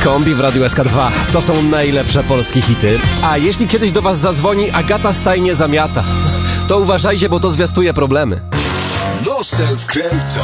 Kombi w Radiu SK2. To są najlepsze polskie hity. A jeśli kiedyś do was zadzwoni Agata Stajnie Zamiata, to uważajcie, bo to zwiastuje problemy. Nosel wkręca.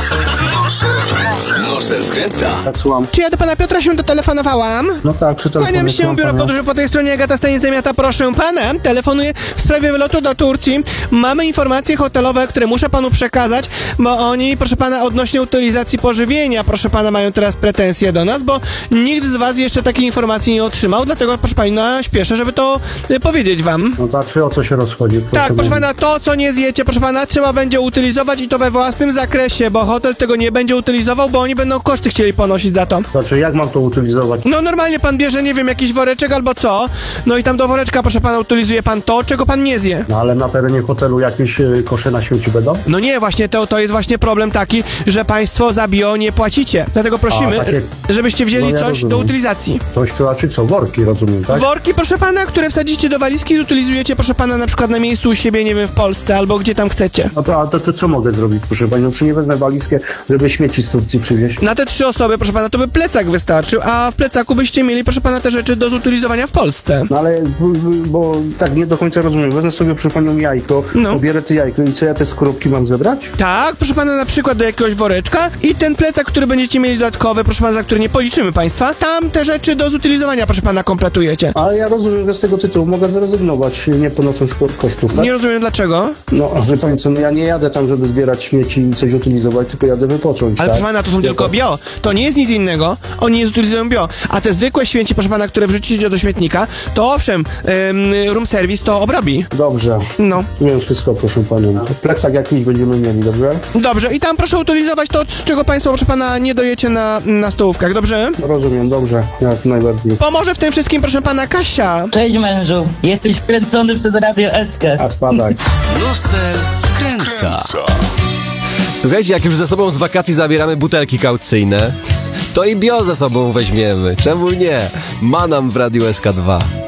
Nosel wkręca. Tak, słucham. Czy ja do pana Piotra się dotelefonowałam? No tak, przy telefonie. Kłaniam się, biuro podróży po tej stronie, Agata Stajnie Zamiata, proszę pana. Telefonuję w sprawie wylotu do Turcji. Mamy informacje hotelowe, które muszę panu przekazać, bo oni, proszę pana, odnośnie utylizacji pożywienia, proszę pana, mają teraz pretensje do nas, bo nikt z was jeszcze takiej informacji nie otrzymał, dlatego, proszę pana, śpieszę, żeby to powiedzieć wam. No tak, czy o co się rozchodzi? Tak, proszę pana, to co nie zjecie, proszę pana, trzeba będzie utylizować i to we własnym zakresie, bo hotel tego nie będzie utylizował, bo oni będą koszty chcieli ponosić za to. Znaczy, jak mam to utylizować? No normalnie pan bierze, nie wiem, jakiś woreczek albo co, no i tam do woreczka, proszę pana, utylizuje pan to, czego pan nie zje. No ale na terenie hotelu jakieś kosze na śmieci będą? No nie, właśnie to jest właśnie problem taki, że państwo za bio nie płacicie. Dlatego prosimy, żebyście wzięli No ja coś rozumiem. do utylizacji. Coś to znaczy co? Worki, rozumiem, tak? Worki, proszę pana, które wsadzicie do walizki i utylizujecie, proszę pana, na przykład na miejscu u siebie, nie wiem, w Polsce albo gdzie tam chcecie. No to, a to co mogę zrobić, proszę pani? No czy nie wezmę walizkę, żeby śmieci z Turcji przywieźć? Na te 3 osoby, proszę pana, to by plecak wystarczył, a w plecaku byście mieli, proszę pana, te rzeczy do zutylizowania w Polsce. No ale, bo tak nie do końca rozumiem. Wezmę sobie, proszę panią, jajko, No. pobierę te jajko i co, ja te skorupki mam zebrać? Tak, proszę pana, na przykład do jakiegoś woreczka i ten plecak, który będziecie mieli dodatkowy, proszę pana, za który nie policzymy państwa, tam te rzeczy do zutylizowania, proszę pana, kompletujecie. A ja rozumiem, że z tego tytułu mogę zrezygnować, nie ponosząc kosztów, tak? Nie rozumiem dlaczego. No, a wie pani co, no ja nie jadę tam, żeby zbierać śmieci i coś utylizować, tylko jadę wypocząć, Ale tak? proszę pana, to są tylko bio. To nie jest nic innego. Oni nie zutylizują bio. A te zwykłe śmieci, proszę pana, które wrzucicie do śmietnika, to owszem, room service to obrobi. Dobrze, No. wiem wszystko, proszę panią. Plecak jakiś będziemy mieli, dobrze? Dobrze, i tam proszę utylizować to, z czego państwo, proszę pana, nie dojecie na stołówkach, dobrze? Rozumiem, dobrze, jak najbardziej. Pomoże w tym wszystkim, proszę pana, Kasia. Cześć mężu, jesteś wkręcony przez Radio SK. A spadaj. Nosel wkręca. Słuchajcie, jak już ze sobą z wakacji zabieramy butelki kaucyjne, to i bio ze sobą weźmiemy. Czemu nie? Ma nam w Radiu SK2.